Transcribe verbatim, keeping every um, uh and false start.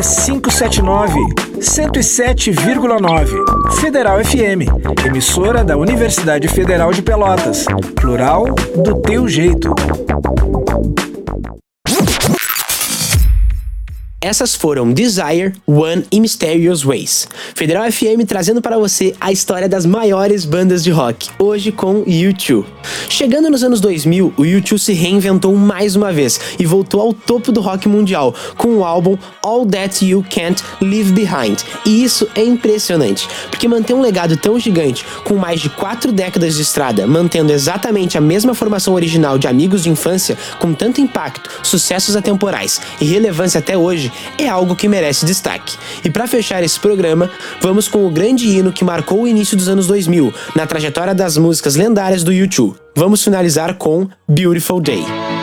quinhentos e setenta e nove, cento e sete vírgula nove. Federal F M, emissora da Universidade Federal de Pelotas. Plural do teu jeito. Essas foram Desire, One e Mysterious Ways. Federal F M trazendo para você a história das maiores bandas de rock, hoje com U dois. Chegando nos anos dois mil, o U dois se reinventou mais uma vez e voltou ao topo do rock mundial com o álbum All That You Can't Leave Behind. E isso é impressionante, porque manter um legado tão gigante, com mais de quatro décadas de estrada, mantendo exatamente a mesma formação original de amigos de infância, com tanto impacto, sucessos atemporais e relevância até hoje, é algo que merece destaque. E para fechar esse programa, vamos com o grande hino que marcou o início dos anos dois mil, na trajetória das músicas lendárias do U dois. Vamos finalizar com Beautiful Day.